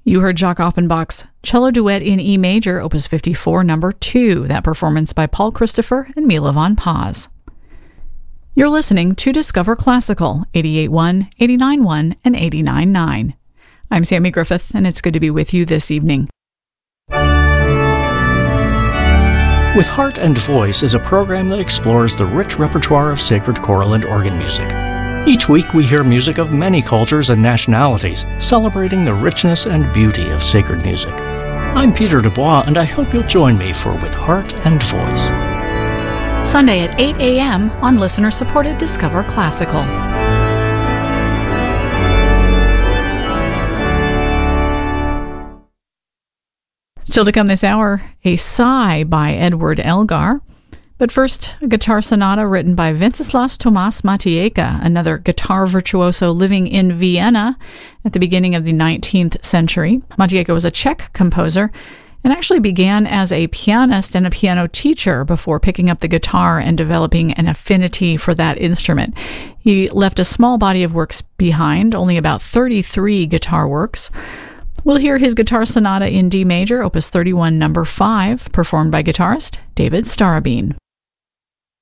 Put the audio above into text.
You heard Jacques Offenbach's Cello Duet in E Major, Opus 54, Number 2, that performance by Paul Christopher and Mila von Paz. You're listening to Discover Classical, 88.1, 89.1, and 89.9. I'm Sammy Griffith, and it's good to be with you this evening. With Heart and Voice is a program that explores the rich repertoire of sacred choral and organ music. Each week we hear music of many cultures and nationalities, celebrating the richness and beauty of sacred music. I'm Peter Dubois, and I hope you'll join me for With Heart and Voice. Sunday at 8 a.m. on listener-supported Discover Classical. Still to come this hour, a sigh by Edward Elgar. But first, a guitar sonata written by Wenceslas Tomáš Matějka, another guitar virtuoso living in Vienna at the beginning of the 19th century. Matějka was a Czech composer and actually began as a pianist and a piano teacher before picking up the guitar and developing an affinity for that instrument. He left a small body of works behind, only about 33 guitar works. We'll hear his guitar sonata in D major, Opus 31, Number 5, performed by guitarist David Starobin.